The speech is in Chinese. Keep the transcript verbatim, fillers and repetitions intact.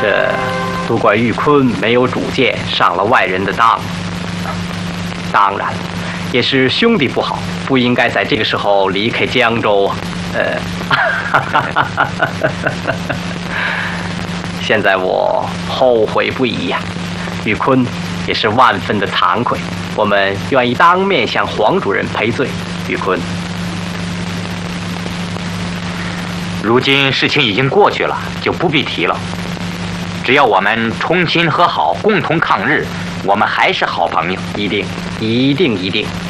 这都怪玉坤没有主见，上了外人的当。当然，也是兄弟不好，不应该在这个时候离开江州。呃，现在我后悔不已呀、啊。玉坤也是万分的惭愧，我们愿意当面向黄主任赔罪。玉坤， 如今事情已经过去了，就不必提了。只要我们重新和好，共同抗日，我们还是好朋友。 一定，一定，一定。